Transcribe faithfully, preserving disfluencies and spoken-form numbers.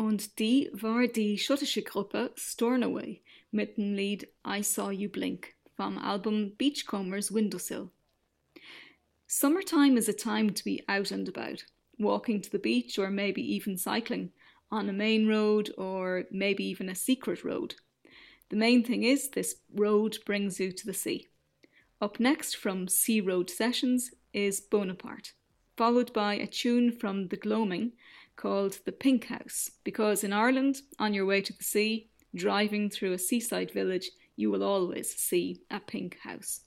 Und die war die schottische Gruppe Stornoway mit dem Lied I Saw You Blink vom Album Beachcombers Windowsill. Summertime is a time to be out and about, walking to the beach or maybe even cycling on a main road or maybe even a secret road. The main thing is this road brings you to the sea. Up next from Sea Road Sessions is Bonaparte, followed by a tune from The Gloaming called The Pink House, because in Ireland, on your way to the sea, driving through a seaside village, you will always see a pink house.